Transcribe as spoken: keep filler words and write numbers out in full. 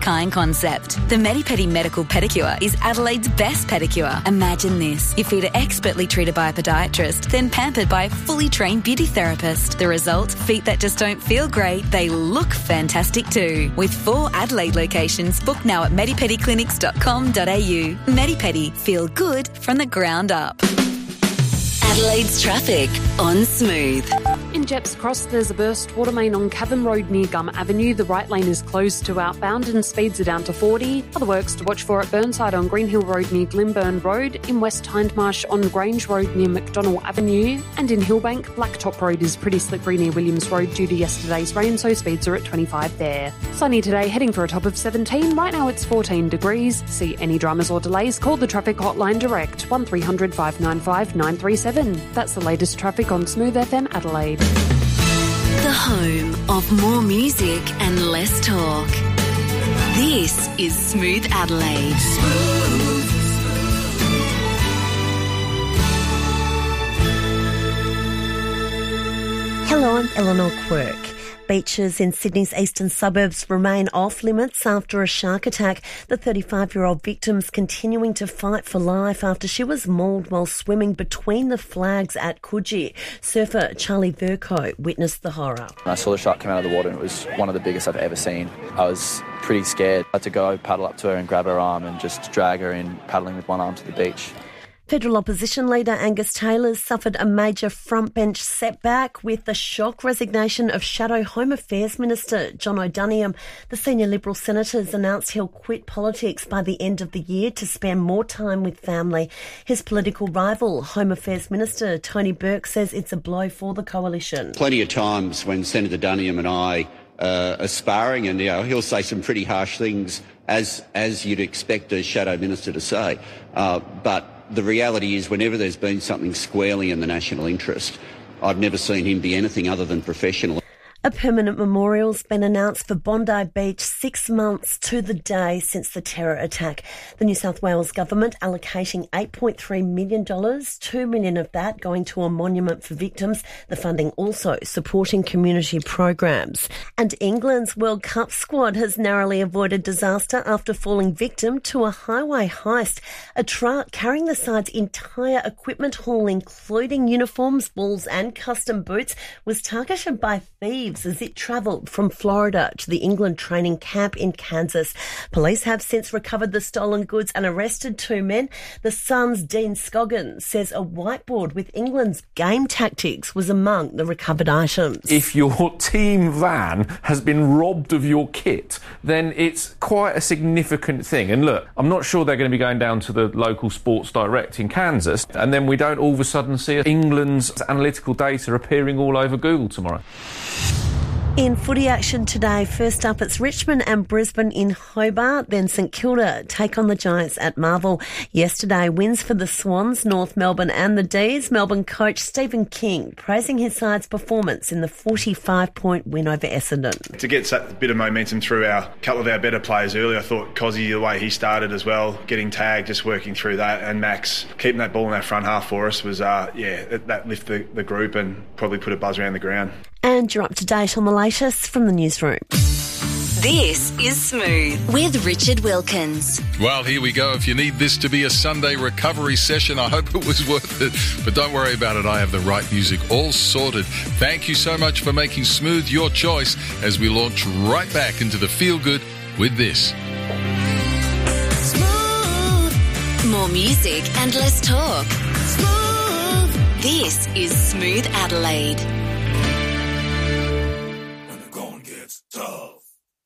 kind concept. The Medi-Pedi Medical Pedicure is Adelaide's best pedicure. Imagine this. Your feet are expertly treated by a podiatrist, then pampered by a fully trained beauty therapist. The result? Feet that just don't feel great, they look fantastic too. With four Adelaide locations, book now at medipedi clinics dot com dot a u. Medi-Pedi. Feel good from the ground up. Adelaide's traffic on Smooth. In Jeps Cross, there's a burst water main on Cavan Road near Gum Avenue. The right lane is closed to outbound and speeds are down to forty. Other works to watch for at Burnside on Greenhill Road near Glenburn Road. In West Hindmarsh on Grange Road near McDonnell Avenue. And in Hillbank, Blacktop Road is pretty slippery near Williams Road due to yesterday's rain, so speeds are at twenty-five there. Sunny today, heading for a top of seventeen. Right now it's fourteen degrees. See any dramas or delays, call the traffic hotline direct, one three hundred five nine five nine three seven. That's the latest traffic on Smooth F M Adelaide. The home of more music and less talk. This is Smooth Adelaide. Smooth. Hello, I'm Eleanor Quirk. Beaches in Sydney's eastern suburbs remain off limits after a shark attack. The thirty-five-year-old victim's continuing to fight for life after she was mauled while swimming between the flags at Coogee. Surfer Charlie Vercoe witnessed the horror. I saw the shark come out of the water and it was one of the biggest I've ever seen. I was pretty scared. I had to go paddle up to her and grab her arm and just drag her in, paddling with one arm to the beach. Federal opposition leader Angus Taylor suffered a major frontbench setback with the shock resignation of Shadow Home Affairs Minister John O'Doniam. The senior Liberal senators announced he'll quit politics by the end of the year to spend more time with family. His political rival, Home Affairs Minister Tony Burke, says it's a blow for the coalition. Plenty of times when Senator Duniam and I uh, are sparring, and you know, he'll say some pretty harsh things, as as you'd expect a Shadow Minister to say, uh, but the reality is whenever there's been something squarely in the national interest, I've never seen him be anything other than professional. A permanent memorial's been announced for Bondi Beach six months to the day since the terror attack. The New South Wales government allocating eight point three million dollars, two million dollars of that going to a monument for victims, the funding also supporting community programs. And England's World Cup squad has narrowly avoided disaster after falling victim to a highway heist. A truck carrying the side's entire equipment haul, including uniforms, balls and custom boots, was targeted by thieves as it travelled from Florida to the England training camp in Kansas. Police have since recovered the stolen goods and arrested two men. The Sun's Dean Scoggins says a whiteboard with England's game tactics was among the recovered items. If your team van has been robbed of your kit, then it's quite a significant thing. And look, I'm not sure they're going to be going down to the local Sports Direct in Kansas, and then we don't all of a sudden see England's analytical data appearing all over Google tomorrow. In footy action today, first up it's Richmond and Brisbane in Hobart, then St Kilda take on the Giants at Marvel. Yesterday, wins for the Swans, North Melbourne and the D's. Melbourne coach Stephen King praising his side's performance in the forty-five point win over Essendon. To get a bit of momentum through our couple of our better players early, I thought Cozzy, the way he started as well, getting tagged, just working through that, and Max keeping that ball in our front half for us was, uh, yeah, that, that lifted the, the group and probably put a buzz around the ground. And you're up to date on the latest from the newsroom. This is Smooth with Richard Wilkins. Well, here we go. If you need this to be a Sunday recovery session, I hope it was worth it. But don't worry about it. I have the right music all sorted. Thank you so much for making Smooth your choice as we launch right back into the feel-good with this. Smooth. More music and less talk. Smooth. This is Smooth Adelaide.